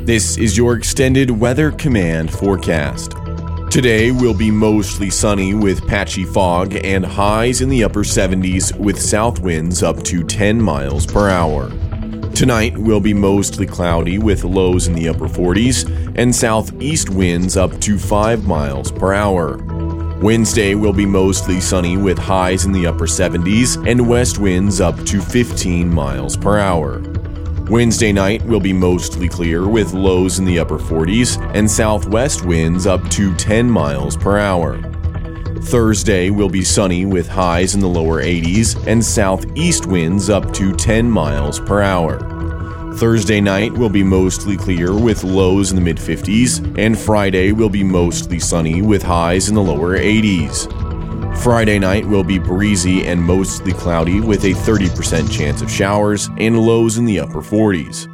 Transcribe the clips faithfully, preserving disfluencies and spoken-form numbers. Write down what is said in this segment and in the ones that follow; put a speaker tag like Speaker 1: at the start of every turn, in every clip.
Speaker 1: This is your extended weather command forecast. Today will be mostly sunny with patchy fog and highs in the upper seventies with south winds up to ten miles per hour. Tonight will be mostly cloudy with lows in the upper forties and southeast winds up to five miles per hour. Wednesday will be mostly sunny with highs in the upper seventies and west winds up to fifteen miles per hour. Wednesday night will be mostly clear with lows in the upper forties and southwest winds up to ten miles per hour. Thursday will be sunny with highs in the lower eighties and southeast winds up to ten miles per hour. Thursday night will be mostly clear with lows in the mid fifties, and Friday will be mostly sunny with highs in the lower eighties. Friday night will be breezy and mostly cloudy with a thirty percent chance of showers and lows in the upper forties.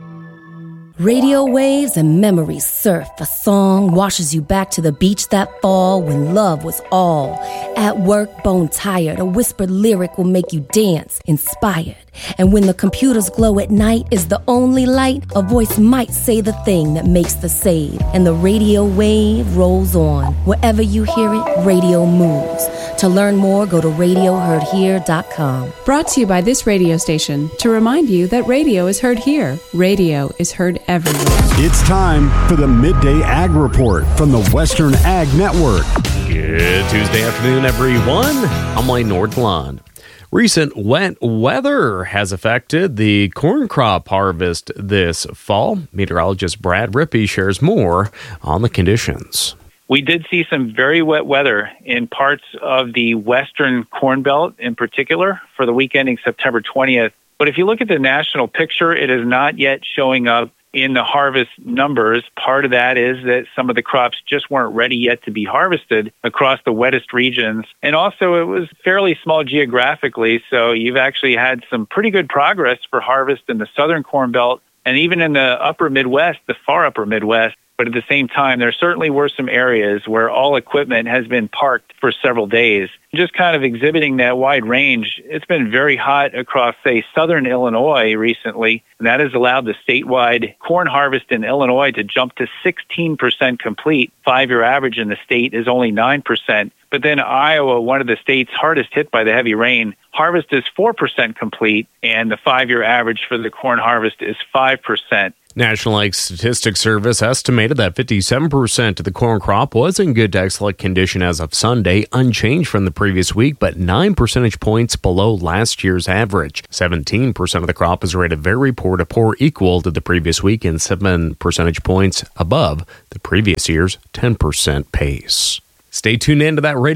Speaker 2: Radio waves and memories surf. A song washes you back to the beach that fall when love was all. At work, bone tired, a whispered lyric will make you dance, inspired. And when the computers glow at night is the only light, a voice might say the thing that makes the save. And the radio wave rolls on. Wherever you hear it, radio moves. To learn more, go to radio heard here dot com.
Speaker 3: Brought to you by this radio station to remind you that radio is heard here. Radio is heard everywhere.
Speaker 4: It's time for the Midday Ag Report from the Western Ag Network.
Speaker 5: Good Tuesday afternoon, everyone. I'm Wayne Nordlund. Recent wet weather has affected the corn crop harvest this fall. Meteorologist Brad Rippey shares more on the conditions.
Speaker 6: We did see some very wet weather in parts of the western Corn Belt in particular for the week ending September twentieth. But if you look at the national picture, it is not yet showing up in the harvest numbers. Part of that is that some of the crops just weren't ready yet to be harvested across the wettest regions. And also it was fairly small geographically, so you've actually had some pretty good progress for harvest in the southern Corn Belt and even in the upper Midwest, the far upper Midwest. But at the same time, there certainly were some areas where all equipment has been parked for several days. Just kind of exhibiting that wide range, it's been very hot across, say, southern Illinois recently, and that has allowed the statewide corn harvest in Illinois to jump to sixteen percent complete. Five-year average in the state is only nine percent. But then Iowa, one of the states hardest hit by the heavy rain, harvest is four percent complete, and the five-year average for the corn harvest is five percent.
Speaker 5: National Ag Statistics Service estimated that fifty-seven percent of the corn crop was in good to excellent condition as of Sunday, unchanged from the previous week, but nine percentage points below last year's average. seventeen percent of the crop is rated very poor to poor equal to the previous week and seven percentage points above the previous year's ten percent pace. Stay tuned into that radio.